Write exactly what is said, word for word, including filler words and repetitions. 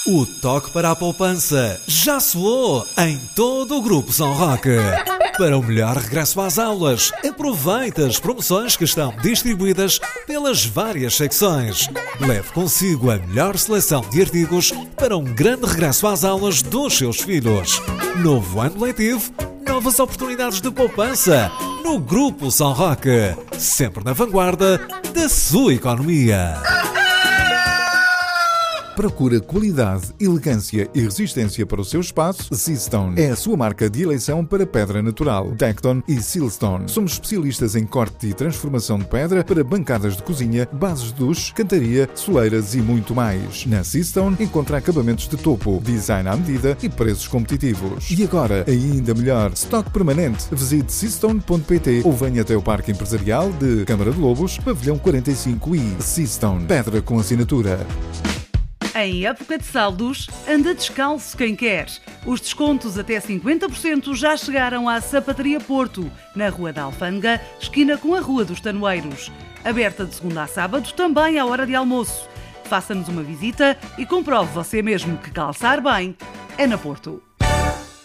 O toque para a poupança já soou em todo o Grupo São Roque. Para o melhor regresso às aulas, aproveite as promoções que estão distribuídas pelas várias secções. Leve consigo a melhor seleção de artigos para um grande regresso às aulas dos seus filhos. Novo ano letivo, novas oportunidades de poupança no Grupo São Roque. Sempre na vanguarda da sua economia. Procura qualidade, elegância e resistência para o seu espaço? Seastone é a sua marca de eleição para pedra natural. Tecton e Sealstone. Somos especialistas em corte e transformação de pedra para bancadas de cozinha, bases de duche, cantaria, soleiras e muito mais. Na Seastone encontra acabamentos de topo, design à medida e preços competitivos. E agora, ainda melhor, estoque permanente. Visite seastone ponto pt ou venha até o Parque Empresarial de Câmara de Lobos, Pavilhão quarenta e cinco e Seastone. Pedra com assinatura. Em época de saldos, anda descalço quem quer. Os descontos até cinquenta por cento já chegaram à Sapataria Porto, na Rua da Alfândega, esquina com a Rua dos Tanoeiros. Aberta de segunda a sábado, também à hora de almoço. Faça-nos uma visita e comprove você mesmo que calçar bem é na Porto.